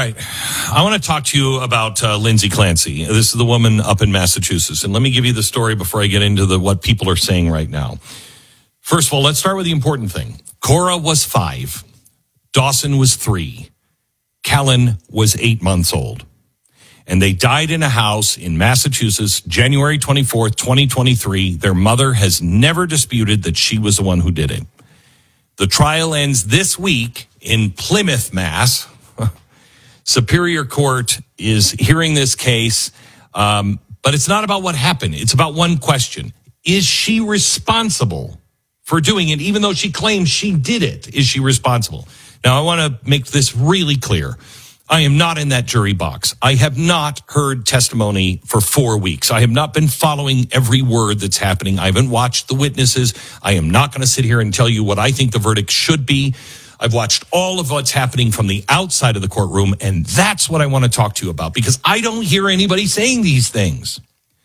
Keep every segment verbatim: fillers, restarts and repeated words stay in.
right. I want to talk to you about uh, Lindsay Clancy. This is the woman up in Massachusetts. And let me give you the story before I get into the what people are saying right now. First of all, let's start with the important thing. Cora was five. Dawson was three. Kellen was eight months old. And they died in a house in Massachusetts, January twenty-fourth, twenty twenty-three. Their mother has never disputed that she was the one who did it. The trial ends this week in Plymouth, Mass. Superior Court is hearing this case, um, but it's not about what happened. It's about one question. Is she responsible for doing it, even though she claims she did it? Is she responsible? Now, I want to make this really clear. I am not in that jury box. I have not heard testimony for four weeks. I have not been following every word that's happening. I haven't watched the witnesses. I am not going to sit here and tell you what I think the verdict should be. I've watched all of what's happening from the outside of the courtroom, and that's what I want to talk to you about, because I don't hear anybody saying these things.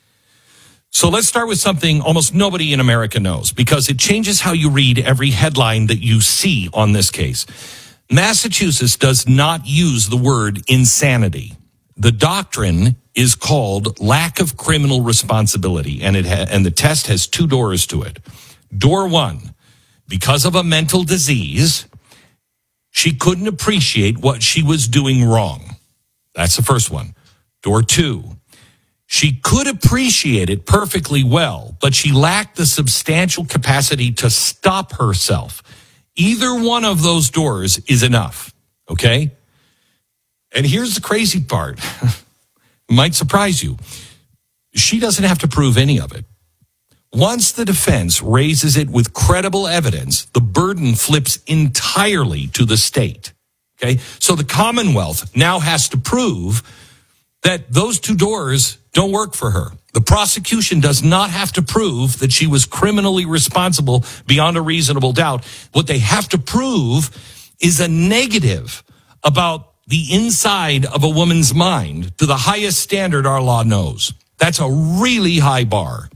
So let's start with something almost nobody in America knows, because it changes how you read every headline that you see on this case. Massachusetts does not use the word insanity. The doctrine is called lack of criminal responsibility, and it ha- and the test has two doors to it. Door one, because of a mental disease, she couldn't appreciate what she was doing wrong. That's the first one. Door two, she could appreciate it perfectly well, but she lacked the substantial capacity to stop herself. Either one of those doors is enough, okay? And here's the crazy part. It might surprise you. She doesn't have to prove any of it. Once the defense raises it with credible evidence, the burden flips entirely to the state, okay? So the Commonwealth now has to prove that those two doors don't work for her. The prosecution does not have to prove that she was criminally responsible beyond a reasonable doubt. What they have to prove is a negative about the inside of a woman's mind to the highest standard our law knows. That's a really high bar.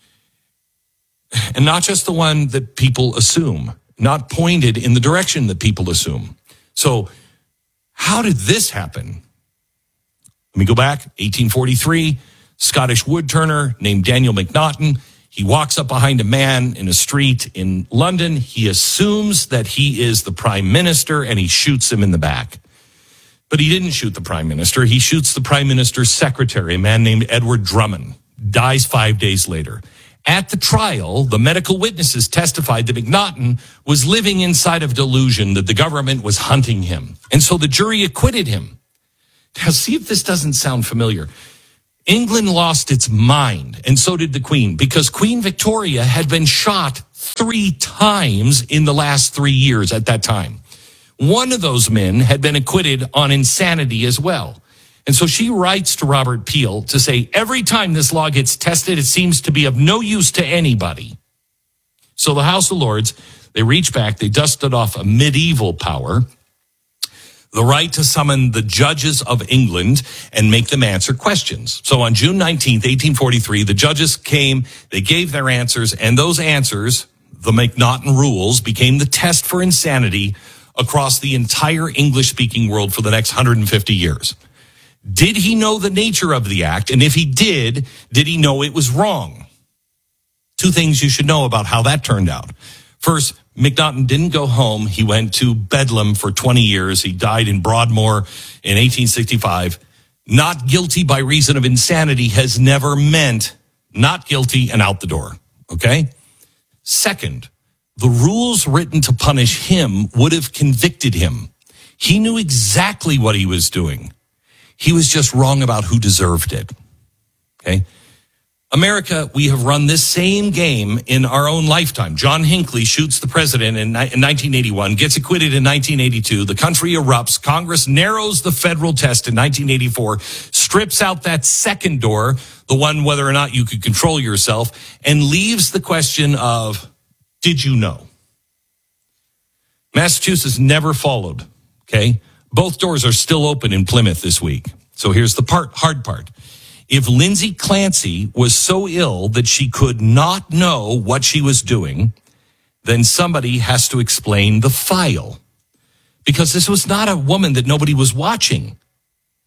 And not just the one that people assume, not pointed in the direction that people assume. So how did this happen? Let me go back. eighteen forty-three, Scottish woodturner named Daniel Macnaghten. He walks up behind a man in a street in London. He assumes that he is the prime minister, and he shoots him in the back. But he didn't shoot the prime minister. He shoots the prime minister's secretary, a man named Edward Drummond. Dies five days later. At the trial, the medical witnesses testified that Macnaghten was living inside of delusion that the government was hunting him. And so the jury acquitted him. Now, see if this doesn't sound familiar. England lost its mind, and so did the Queen, because Queen Victoria had been shot three times in the last three years at that time. One of those men had been acquitted on insanity as well. And so she writes to Robert Peel to say, every time this law gets tested, it seems to be of no use to anybody. So the House of Lords, they reach back, they dusted off a medieval power, the right to summon the judges of England and make them answer questions. So on June nineteenth, eighteen forty-three, the judges came, they gave their answers, and those answers, the Macnaghten rules, became the test for insanity across the entire English-speaking world for the next one hundred fifty years. Did he know the nature of the act? And if he did, did he know it was wrong? Two things you should know about how that turned out. First, Macnaghten didn't go home. He went to Bedlam for twenty years. He died in Broadmoor in eighteen sixty-five. Not guilty by reason of insanity has never meant not guilty and out the door. Okay? Second, the rules written to punish him would have convicted him. He knew exactly what he was doing. He was just wrong about who deserved it. Okay? America, we have run this same game in our own lifetime. John Hinckley shoots the president in nineteen eighty-one, gets acquitted in nineteen eighty-two. The country erupts. Congress narrows the federal test in nineteen eighty-four, strips out that second door, the one whether or not you could control yourself, and leaves the question of, did you know? Massachusetts never followed, okay? Both doors are still open in Plymouth this week. So here's the part, hard part. If Lindsay Clancy was so ill that she could not know what she was doing, then somebody has to explain the file. Because this was not a woman that nobody was watching.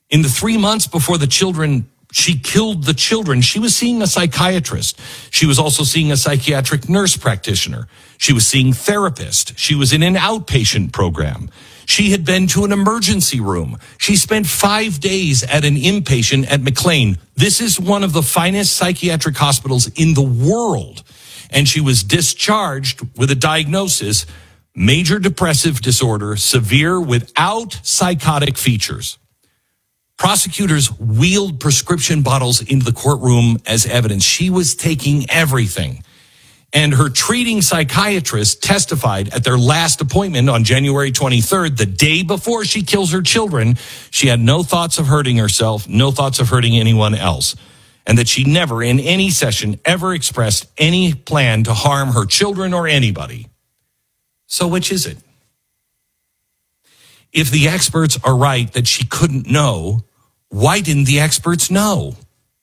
In the three months before the children, she killed the children, she was seeing a psychiatrist. She was also seeing a psychiatric nurse practitioner. She was seeing therapists. She was in an outpatient program. She had been to an emergency room. She spent five days at an inpatient at McLean. This is one of the finest psychiatric hospitals in the world. And she was discharged with a diagnosis, major depressive disorder, severe without psychotic features. Prosecutors wheeled prescription bottles into the courtroom as evidence. She was taking everything. And her treating psychiatrist testified at their last appointment on January twenty-third, the day before she kills her children. She had no thoughts of hurting herself, no thoughts of hurting anyone else, and that she never in any session ever expressed any plan to harm her children or anybody. So which is it? If the experts are right that she couldn't know, why didn't the experts know?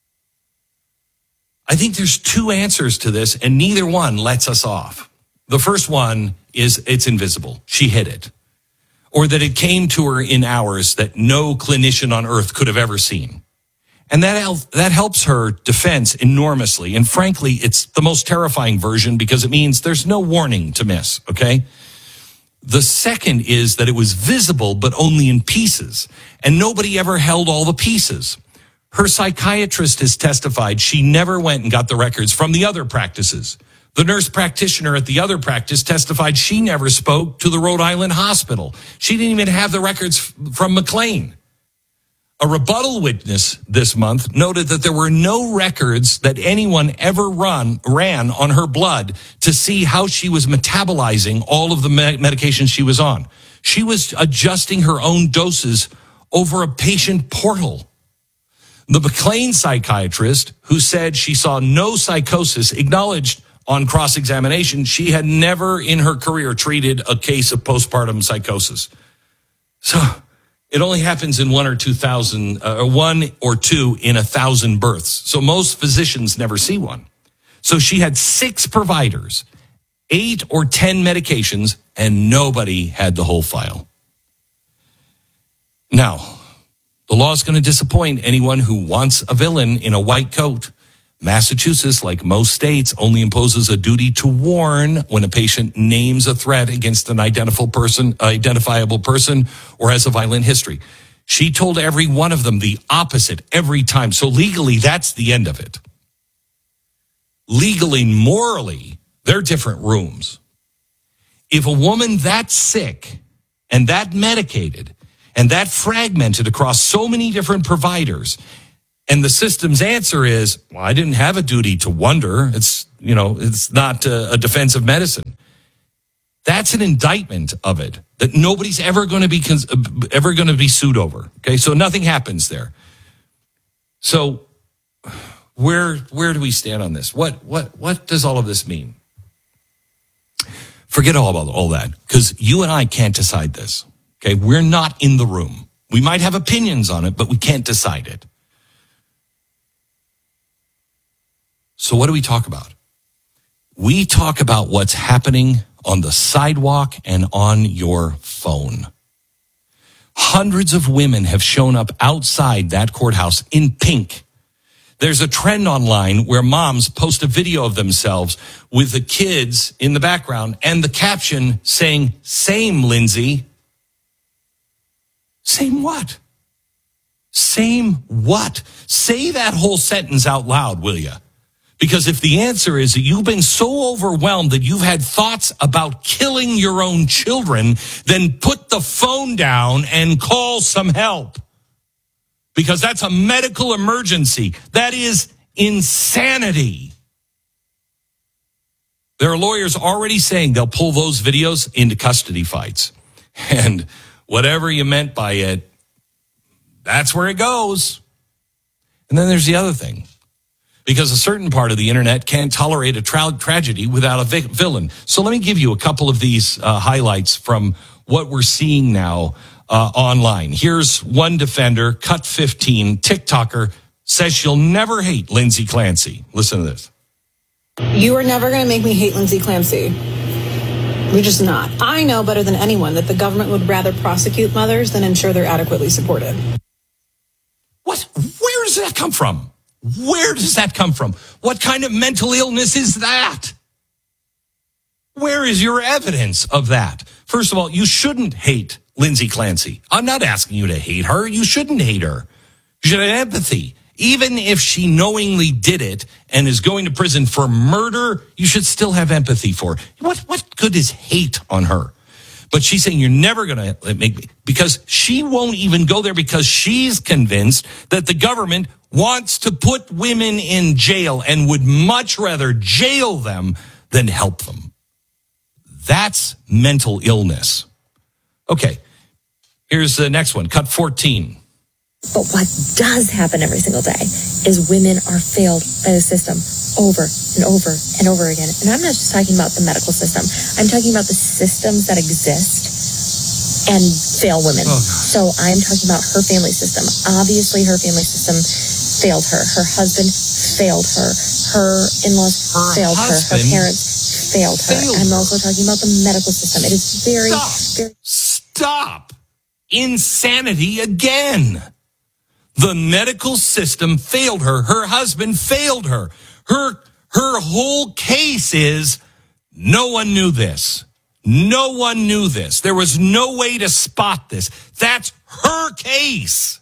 I think there's two answers to this, and neither one lets us off. The first one is it's invisible. She hid it. Or that it came to her in hours that no clinician on earth could have ever seen. And that, that helps her defense enormously. And frankly, it's the most terrifying version because it means there's no warning to miss, okay? The second is that it was visible, but only in pieces. And nobody ever held all the pieces. Her psychiatrist has testified she never went and got the records from the other practices. The nurse practitioner at the other practice testified she never spoke to the Rhode Island hospital. She didn't even have the records from McLean. A rebuttal witness this month noted that there were no records that anyone ever run, ran on her blood to see how she was metabolizing all of the med- medications she was on. She was adjusting her own doses over a patient portal. The McLean psychiatrist, who said she saw no psychosis, acknowledged on cross-examination she had never in her career treated a case of postpartum psychosis. So it only happens in one or two thousand, uh, one or two in a thousand births. So most physicians never see one. So she had six providers, eight or ten medications, and nobody had the whole file. Now, the law is going to disappoint anyone who wants a villain in a white coat. Massachusetts, like most states, only imposes a duty to warn when a patient names a threat against an identifiable person, identifiable person or has a violent history. She told every one of them the opposite every time. So legally, that's the end of it. Legally, morally, they're different rooms. If a woman that sick and that medicated and that fragmented across so many different providers, and the system's answer is, well, I didn't have a duty to wonder. It's, you know, it's not a, a defensive medicine. That's an indictment of it that nobody's ever going to be ever going to be sued over. Okay, so nothing happens there. So where where do we stand on this? What what what does all of this mean? Forget all about all that, because you and I can't decide this. Okay, we're not in the room. We might have opinions on it, but we can't decide it. So what do we talk about? We talk about what's happening on the sidewalk and on your phone. Hundreds of women have shown up outside that courthouse in pink. There's a trend online where moms post a video of themselves with the kids in the background and the caption saying, "Same, Lindsay." Same what? Same what? Say that whole sentence out loud, will you? Because if the answer is that you've been so overwhelmed that you've had thoughts about killing your own children, then put the phone down and call some help. Because that's a medical emergency. That is insanity. There are lawyers already saying they'll pull those videos into custody fights. And whatever you meant by it, that's where it goes. And then there's the other thing. Because a certain part of the internet can't tolerate a tra- tragedy without a vi- villain. So let me give you a couple of these uh, highlights from what we're seeing now uh, online. Here's one defender, Cut fifteen, TikToker, says she'll never hate Lindsay Clancy. Listen to this. You are never going to make me hate Lindsay Clancy. You're just not. I know better than anyone that the government would rather prosecute mothers than ensure they're adequately supported. What? Where does that come from? Where does that come from? What kind of mental illness is that? Where is your evidence of that? First of all, you shouldn't hate Lindsay Clancy. I'm not asking you to hate her. You shouldn't hate her. You should have empathy. Even if she knowingly did it and is going to prison for murder, you should still have empathy for her. What, what good is hate on her? But she's saying you're never going to make, because she won't even go there because she's convinced that the government wants to put women in jail and would much rather jail them than help them. That's mental illness. Okay, here's the next one, cut fourteen. But what does happen every single day is women are failed by the system over and over and over again. And I'm not just talking about the medical system. I'm talking about the systems that exist and fail women. Oh, so I'm talking about her family system. Obviously, her family system failed her. Her husband failed her. Her in-laws her failed her. Her parents failed her. Failed I'm her. also talking about the medical system. It is very, Stop. very... Stop. Insanity again. The medical system failed her. Her husband failed her. Her, her whole case is no one knew this. No one knew this. There was no way to spot this. That's her case.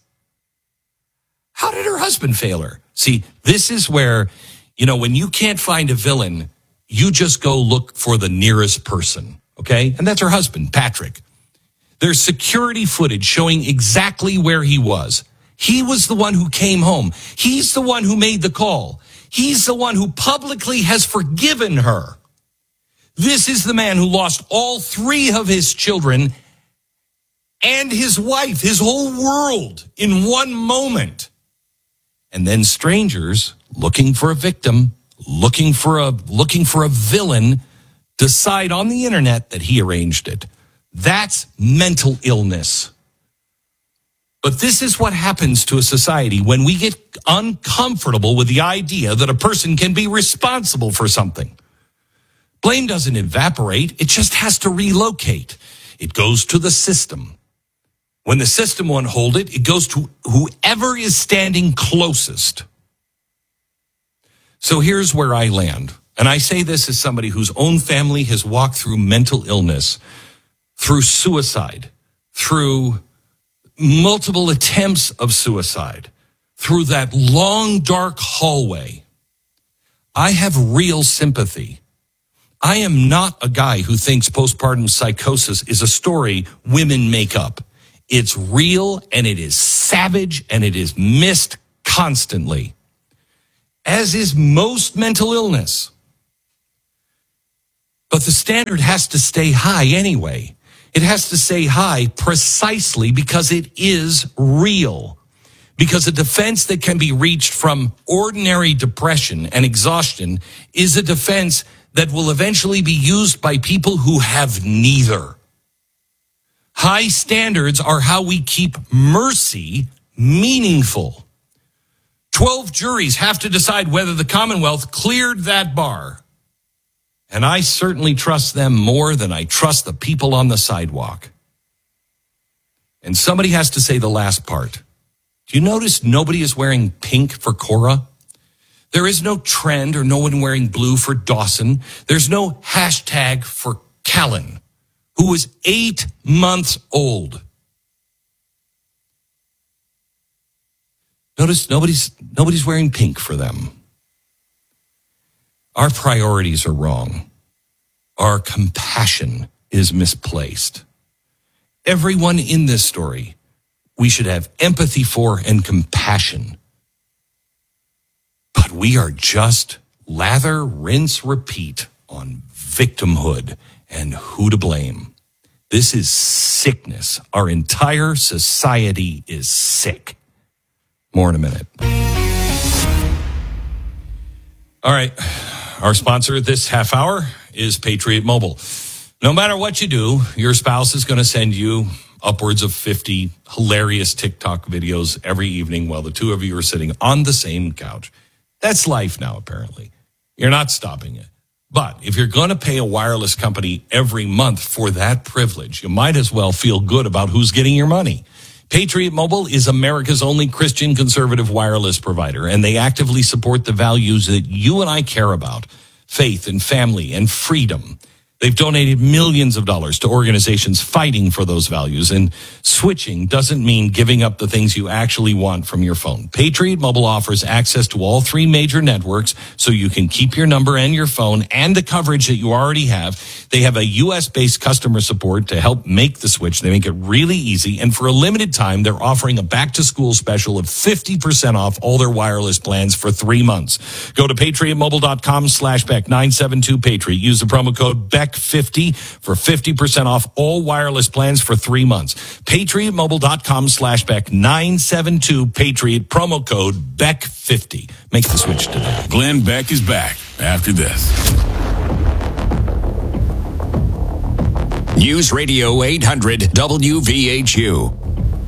How did her husband fail her? See, this is where, you know, when you can't find a villain, you just go look for the nearest person, okay? And that's her husband, Patrick. There's security footage showing exactly where he was. He was the one who came home. He's the one who made the call. He's the one who publicly has forgiven her. This is the man who lost all three of his children and his wife, his whole world in one moment. And then strangers looking for a victim, looking for a looking for a villain, decide on the internet that he arranged it. That's mental illness. But this is what happens to a society when we get uncomfortable with the idea that a person can be responsible for something. Blame doesn't evaporate. It just has to relocate. It goes to the system. When the system won't hold it, it goes to whoever is standing closest. So here's where I land. And I say this as somebody whose own family has walked through mental illness, through suicide, through multiple attempts of suicide, through that long, dark hallway. I have real sympathy. I am not a guy who thinks postpartum psychosis is a story women make up. It's real, and it is savage, and it is missed constantly, as is most mental illness. But the standard has to stay high anyway. It has to stay high precisely because it is real. Because a defense that can be reached from ordinary depression and exhaustion is a defense that will eventually be used by people who have neither. High standards are how we keep mercy meaningful. Twelve juries have to decide whether the Commonwealth cleared that bar. And I certainly trust them more than I trust the people on the sidewalk. And somebody has to say the last part. Do you notice nobody is wearing pink for Cora? There is no trend or no one wearing blue for Dawson. There's no hashtag for Callan, who was eight months old. Notice nobody's nobody's wearing pink for them. Our priorities are wrong. Our compassion is misplaced. Everyone in this story, we should have empathy for and compassion. But we are just lather, rinse, repeat on victimhood and who to blame. This is sickness. Our entire society is sick. More in a minute. All right. Our sponsor this half hour is Patriot Mobile. No matter what you do, your spouse is going to send you upwards of fifty hilarious TikTok videos every evening while the two of you are sitting on the same couch. That's life now, apparently. You're not stopping it. But if you're going to pay a wireless company every month for that privilege, you might as well feel good about who's getting your money. Patriot Mobile is America's only Christian conservative wireless provider, and they actively support the values that you and I care about: faith and family and freedom. They've donated millions of dollars to organizations fighting for those values, and switching doesn't mean giving up the things you actually want from your phone. Patriot Mobile offers access to all three major networks so you can keep your number and your phone and the coverage that you already have. They have a U S-based customer support to help make the switch. They make it really easy, and for a limited time, they're offering a back-to-school special of fifty percent off all their wireless plans for three months. Go to patriotmobile.com slash Beck, nine seven two Patriot. Use the promo code Beck fifty for fifty percent off all wireless plans for three months. patriotmobile.com slash Beck, nine seven two Patriot, promo code Beck fifty. Make the switch today. Glenn Beck is back after this. News Radio eight hundred W V H U.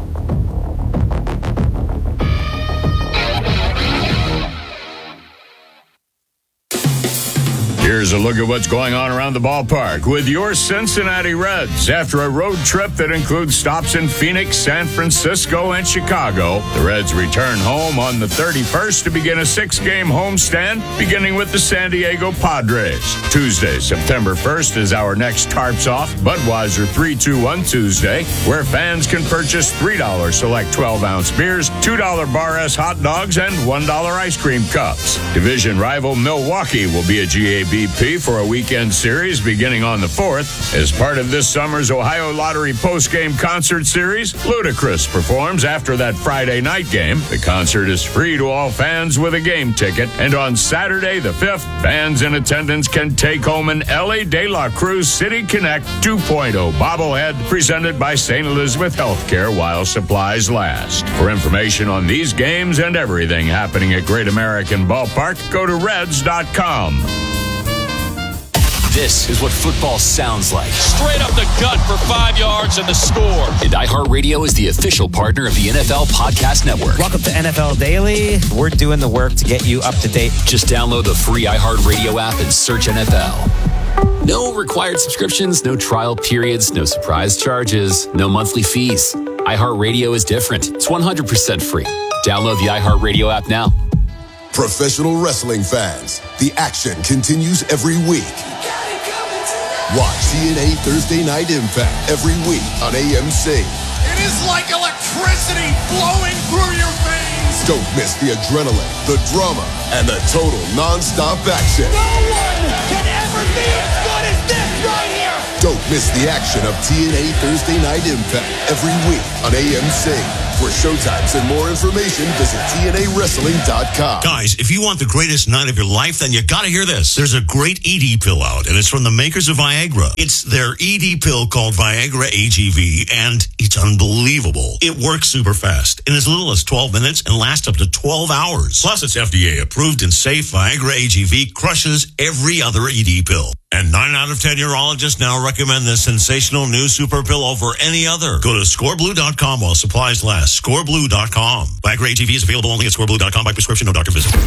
Here's a look at what's going on around the ballpark with your Cincinnati Reds. After a road trip that includes stops in Phoenix, San Francisco, and Chicago, the Reds return home on the thirty-first to begin a six-game homestand, beginning with the San Diego Padres. Tuesday, September first, is our next Tarps Off Budweiser three two one Tuesday, where fans can purchase three dollars select twelve-ounce beers, two dollars Bar S hot dogs, and one dollar ice cream cups. Division rival Milwaukee will be a G A B P for a weekend series beginning on the fourth. As part of this summer's Ohio Lottery post-game concert series, Ludacris performs after that Friday night game. The concert is free to all fans with a game ticket, and on Saturday the fifth, fans in attendance can take home an L A De La Cruz City Connect two point oh bobblehead presented by Saint Elizabeth Healthcare while supplies last. For information on these games and everything happening at Great American Ballpark, go to reds dot com. This is what football sounds like. Straight up the gut for five yards and the score. And iHeartRadio is the official partner of the N F L Podcast Network. Welcome to N F L Daily. We're doing the work to get you up to date. Just download the free iHeartRadio app and search N F L. No required subscriptions, no trial periods, no surprise charges, no monthly fees. iHeartRadio is different. It's one hundred percent free. Download the iHeartRadio app now. Professional wrestling fans, the action continues every week. Watch T N A Thursday Night Impact every week on A M C. It is like electricity flowing through your veins. Don't miss the adrenaline, the drama, and the total non-stop action. No one can ever be as good as this right here. Don't miss the action of T N A Thursday Night Impact every week on A M C. For showtimes and more information, visit T N A wrestling dot com. Guys, if you want the greatest night of your life, then you gotta hear this. There's a great E D pill out, and it's from the makers of Viagra. It's their E D pill called Viagra A G V, and it's unbelievable. It works super fast, in as little as twelve minutes, and lasts up to twelve hours. Plus, it's F D A approved and safe. Viagra A G V crushes every other E D pill. And nine out of ten urologists now recommend this sensational new super pill over any other. Go to score blue dot com while supplies last. score blue dot com. Viagra A G V is available only at score blue dot com by prescription, no doctor visit.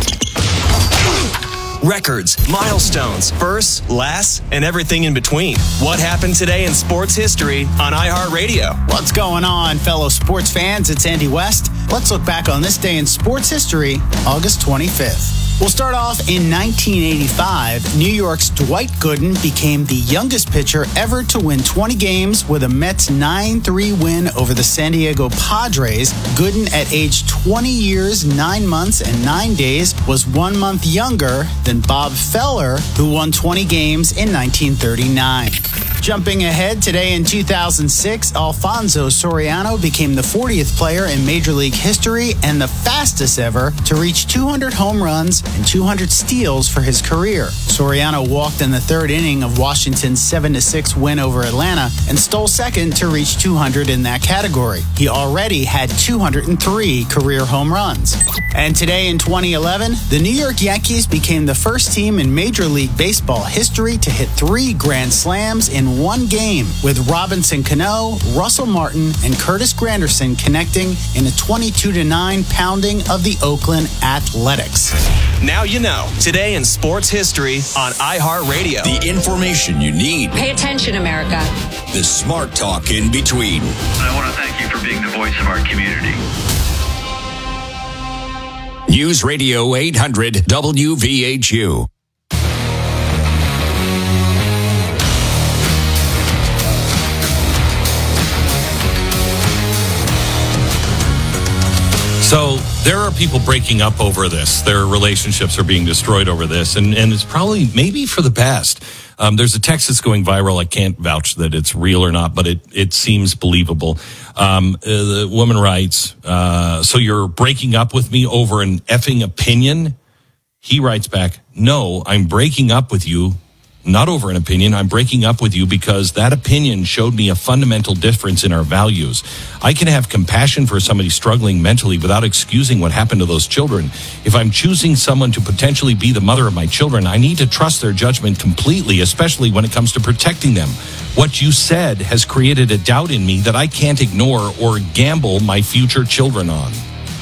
Records, milestones, firsts, lasts, and everything in between. What happened today in sports history on iHeartRadio? What's going on, fellow sports fans? It's Andy West. Let's look back on this day in sports history, August twenty-fifth. We'll start off in nineteen eighty-five. New York's Dwight Gooden became the youngest pitcher ever to win twenty games with a Mets nine three win over the San Diego Padres. Gooden, at age twenty years, nine months, and nine days, was one month younger than Bob Feller, who won twenty games in nineteen thirty-nine. Jumping ahead, today in two thousand six, Alfonso Soriano became the fortieth player in Major League history and the fastest ever to reach two hundred home runs and two hundred steals for his career. Soriano walked in the third inning of Washington's seven to six win over Atlanta and stole second to reach two hundred in that category. He already had two hundred three career home runs. And today in twenty eleven, the New York Yankees became the first team in Major League Baseball history to hit three Grand Slams in one game, with Robinson Cano, Russell Martin, and Curtis Granderson connecting in a twenty-two to nine pounding of the Oakland Athletics. Now you know. Today in sports history on iHeartRadio. The information you need. Pay attention, America. The smart talk in between. I want to thank you for being the voice of our community. News Radio eight hundred W V H U. So there are people breaking up over this. Their relationships are being destroyed over this. And, and it's probably maybe for the best. Um, there's a text that's going viral. I can't vouch that it's real or not, but it, it seems believable. Um, uh, the woman writes, uh, so you're breaking up with me over an effing opinion? He writes back, no, I'm breaking up with you. Not over an opinion. I'm breaking up with you because that opinion showed me a fundamental difference in our values. I can have compassion for somebody struggling mentally without excusing what happened to those children. If I'm choosing someone to potentially be the mother of my children, I need to trust their judgment completely, especially when it comes to protecting them. What you said has created a doubt in me that I can't ignore or gamble my future children on.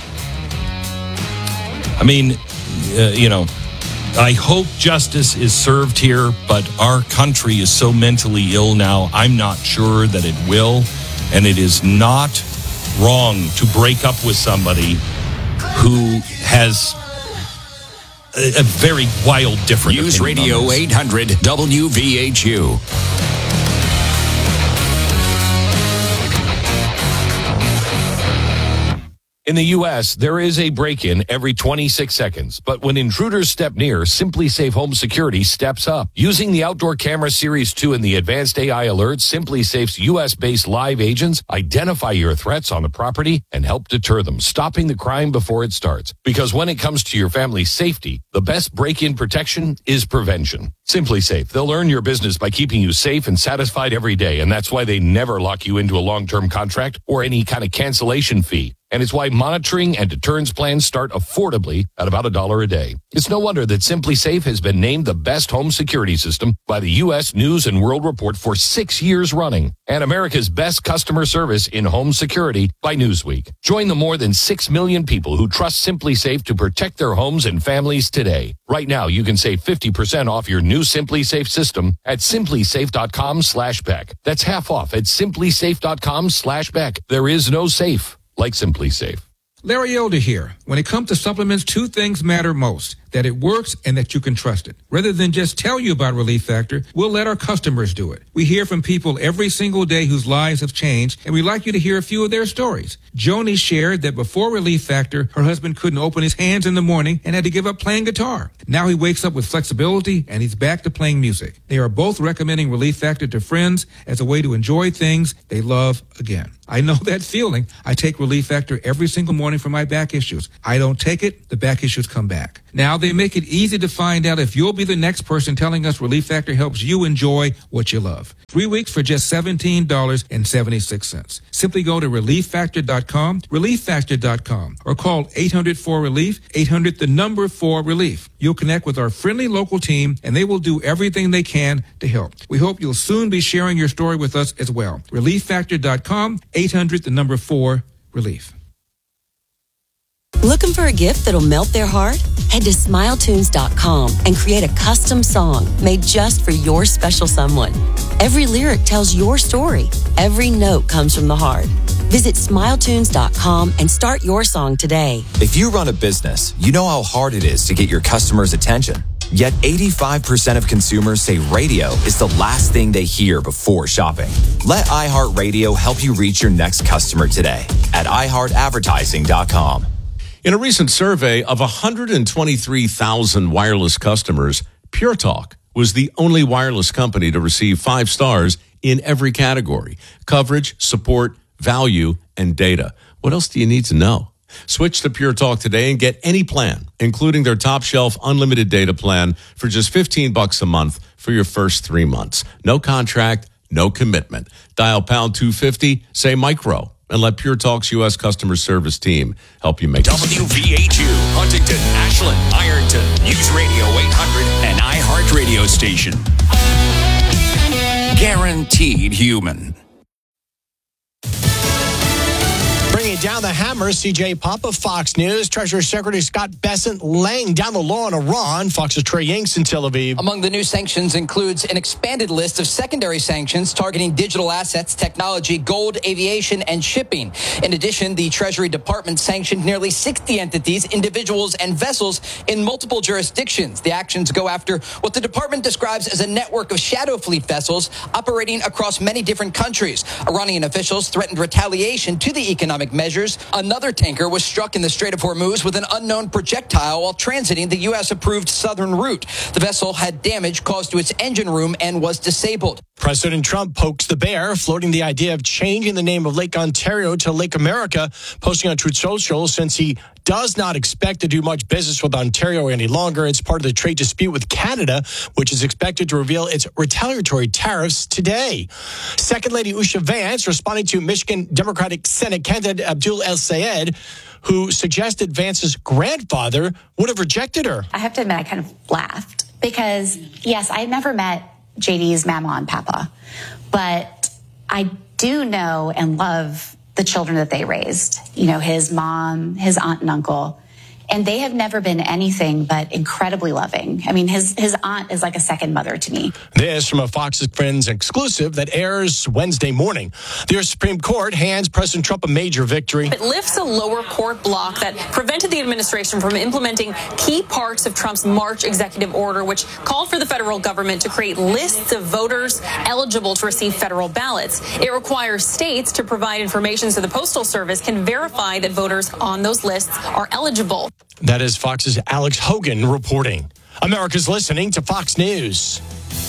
I mean, uh, you know, I hope justice is served here, but our country is so mentally ill now, I'm not sure that it will. And it is not wrong to break up with somebody who has a, a very wild, different News Radio eight hundred W V H U. In the U S, there is a break-in every twenty-six seconds. But when intruders step near, SimpliSafe Home Security steps up. Using the Outdoor Camera Series two and the advanced A I alerts, SimpliSafe's U S-based live agents identify your threats on the property and help deter them, stopping the crime before it starts. Because when it comes to your family's safety, the best break-in protection is prevention. SimpliSafe, they'll earn your business by keeping you safe and satisfied every day. And that's why they never lock you into a long-term contract or any kind of cancellation fee. And it's why monitoring and deterrence plans start affordably at about a dollar a day. It's no wonder that SimpliSafe has been named the best home security system by the U S News and World Report for six years running, and America's best customer service in home security by Newsweek. Join the more than six million people who trust SimpliSafe to protect their homes and families today. Right now, you can save fifty percent off your new SimpliSafe system at simplisafe.com slash Beck. That's half off at simplisafe.com slash Beck. There is no safe like SimpliSafe. Larry Elder here. When it comes to supplements, two things matter most: that it works and that you can trust it. Rather than just tell you about Relief Factor, we'll let our customers do it. We hear from people every single day whose lives have changed, and we'd like you to hear a few of their stories. Joni shared that before Relief Factor, her husband couldn't open his hands in the morning and had to give up playing guitar. Now he wakes up with flexibility and he's back to playing music. They are both recommending Relief Factor to friends as a way to enjoy things they love again. I know that feeling. I take Relief Factor every single morning for my back issues. I don't take it, the back issues come back. Now they make it easy to find out if you'll be the next person telling us Relief Factor helps you enjoy what you love. Three weeks for just seventeen dollars and seventy-six cents. Simply go to relief factor dot com, relief factor dot com, or call eight hundred four relief, eight hundred the number four relief. You'll connect with our friendly local team, and they will do everything they can to help. We hope you'll soon be sharing your story with us as well. relief factor dot com, eight hundred the number four relief. Looking for a gift that'll melt their heart? Head to smile tunes dot com and create a custom song made just for your special someone. Every lyric tells your story. Every note comes from the heart. Visit smile tunes dot com and start your song today. If you run a business, you know how hard it is to get your customers' attention. Yet eighty-five percent of consumers say radio is the last thing they hear before shopping. Let iHeartRadio help you reach your next customer today at i heart advertising dot com. In a recent survey of one hundred twenty-three thousand wireless customers, Pure Talk was the only wireless company to receive five stars in every category: coverage, support, value, and data. What else do you need to know? Switch to Pure Talk today and get any plan, including their top shelf unlimited data plan for just fifteen bucks a month for your first three months. No contract, no commitment. Dial pound two fifty, say micro, and let Pure Talk's U S customer service team help you make it. W V H U, Huntington, Ashland, Ironton, News Radio eight hundred, and iHeart Radio station. Guaranteed human. Bringing down the hammer, C J Pump of Fox News. Treasury Secretary Scott Bessent laying down the law on Iran. Fox's Trey Yanks in Tel Aviv. Among the new sanctions includes an expanded list of secondary sanctions targeting digital assets, technology, gold, aviation, and shipping. In addition, the Treasury Department sanctioned nearly sixty entities, individuals, and vessels in multiple jurisdictions. The actions go after what the department describes as a network of shadow fleet vessels operating across many different countries. Iranian officials threatened retaliation to the economic measures. Another tanker was struck in the Strait of Hormuz with an unknown projectile while transiting the U S-approved southern route. The vessel had damage caused to its engine room and was disabled. President Trump pokes the bear, floating the idea of changing the name of Lake Ontario to Lake America, posting on Truth Social since he does not expect to do much business with Ontario any longer. It's part of the trade dispute with Canada, which is expected to reveal its retaliatory tariffs today. Second Lady Usha Vance responding to Michigan Democratic Senate candidate Abdul El-Sayed, who suggested Vance's grandfather would have rejected her. I have to admit, I kind of laughed because, yes, I had never met J D's mama and papa, but I do know and love the children that they raised, you know, his mom, his aunt and uncle, and they have never been anything but incredibly loving. I mean, his his aunt is like a second mother to me. This from a Fox Friends exclusive that airs Wednesday morning. The U S Supreme Court hands President Trump a major victory. It lifts a lower court block that prevented the administration from implementing key parts of Trump's March executive order, which called for the federal government to create lists of voters eligible to receive federal ballots. It requires states to provide information so the Postal Service can verify that voters on those lists are eligible. That is Fox's Alex Hogan reporting. America's listening to Fox News.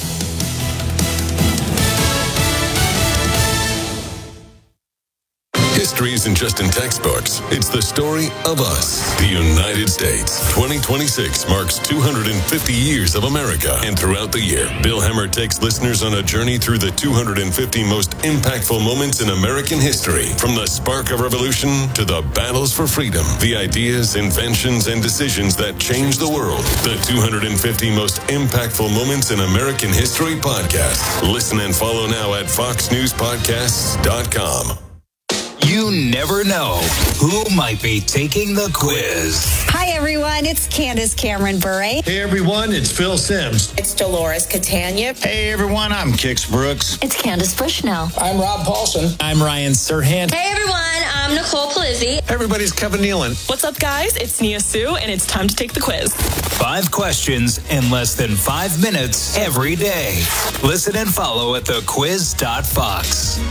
History isn't just in textbooks. It's the story of us, the United States. twenty twenty-six marks two hundred fifty years of America. And throughout the year, Bill Hemmer takes listeners on a journey through the two hundred fifty most impactful moments in American history. From the spark of revolution to the battles for freedom, the ideas, inventions, and decisions that changed the world. The two hundred fifty most impactful moments in American history podcast. Listen and follow now at fox news podcasts dot com. You never know who might be taking the quiz. Hi, everyone. It's Candace Cameron Bure. Hey, everyone. It's Phil Sims. It's Dolores Catania. Hey, everyone. I'm Kix Brooks. It's Candace Bushnell. I'm Rob Paulson. I'm Ryan Serhant. Hey, everyone. I'm Nicole Palizzi. Everybody's Kevin Nealon. What's up, guys? It's Nia Sue, and it's time to take the quiz. Five questions in less than five minutes every day. Listen and follow at the quiz dot fox.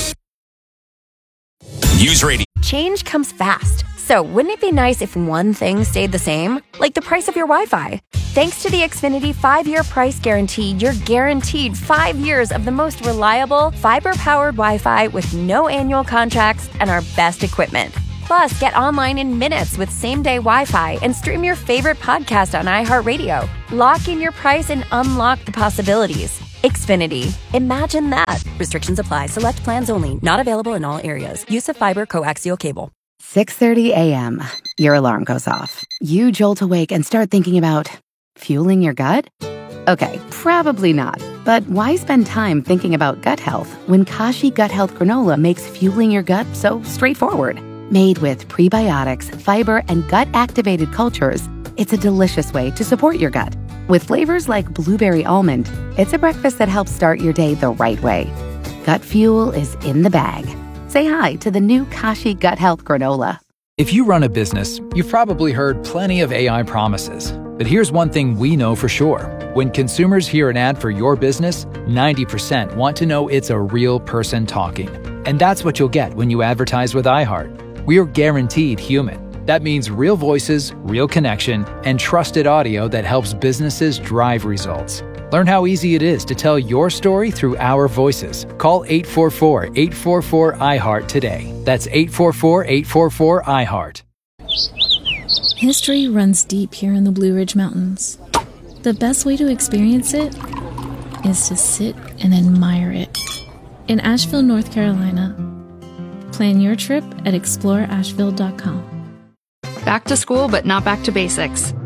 News Radio. Change comes fast. So wouldn't it be nice if one thing stayed the same? Like the price of your Wi-Fi. Thanks to the Xfinity five-year price guarantee, you're guaranteed five years of the most reliable, fiber-powered Wi-Fi with no annual contracts and our best equipment. Plus, get online in minutes with same-day Wi-Fi and stream your favorite podcast on iHeartRadio. Lock in your price and unlock the possibilities. Xfinity. Imagine that. Restrictions apply. Select plans only. Not available in all areas. Use of fiber coaxial cable. six thirty a.m. Your alarm goes off. You jolt awake and start thinking about fueling your gut? Okay, probably not. But why spend time thinking about gut health when Kashi Gut Health Granola makes fueling your gut so straightforward? Made with prebiotics, fiber, and gut-activated cultures, it's a delicious way to support your gut. With flavors like blueberry almond, it's a breakfast that helps start your day the right way. Gut fuel is in the bag. Say hi to the new Kashi Gut Health Granola. If you run a business, you've probably heard plenty of A I promises. But here's one thing we know for sure. When consumers hear an ad for your business, ninety percent want to know it's a real person talking. And that's what you'll get when you advertise with iHeart. We're guaranteed human. That means real voices, real connection, and trusted audio that helps businesses drive results. Learn how easy it is to tell your story through our voices. Call eight four four, eight four four, I heart today. That's eight four four, eight four four, I heart. History runs deep here in the Blue Ridge Mountains. The best way to experience it is to sit and admire it. In Asheville, North Carolina. Plan your trip at explore asheville dot com. Back to school, but not back to basics.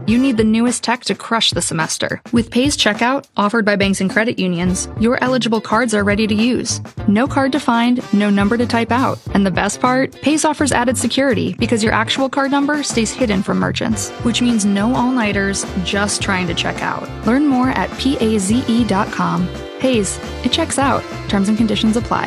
You need the newest tech to crush the semester. With Pay's Checkout, offered by banks and credit unions, your eligible cards are ready to use. No card to find, no number to type out. And the best part? Pay's offers added security because your actual card number stays hidden from merchants, which means no all-nighters just trying to check out. Learn more at paze dot com. Pay's, it checks out. Terms and conditions apply.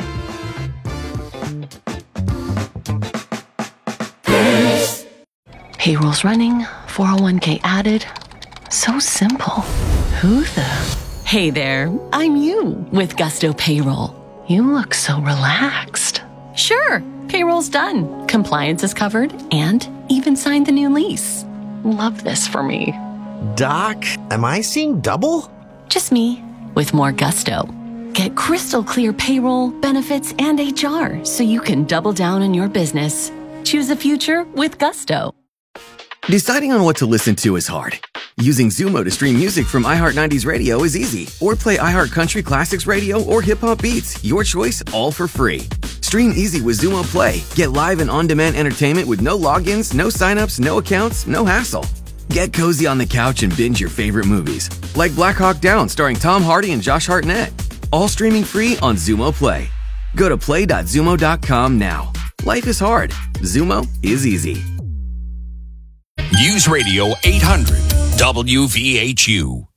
Payroll's running, four oh one k added. So simple. Who the? Hey there, I'm you with Gusto Payroll. You look so relaxed. Sure, payroll's done. Compliance is covered and even signed the new lease. Love this for me. Doc, am I seeing double? Just me with more gusto. Get crystal clear payroll, benefits, and H R so you can double down on your business. Choose a future with Gusto. Deciding on what to listen to is hard. Using Zumo to stream music from iHeart nineties Radio is easy. Or play iHeart Country Classics Radio or Hip Hop Beats. Your choice, all for free. Stream easy with Zumo Play. Get live and on-demand entertainment with no logins, no signups, no accounts, no hassle. Get cozy on the couch and binge your favorite movies. Like Black Hawk Down starring Tom Hardy and Josh Hartnett. All streaming free on Zumo Play. Go to play dot zumo dot com now. Life is hard. Zumo is easy. News Radio eight hundred W V H U.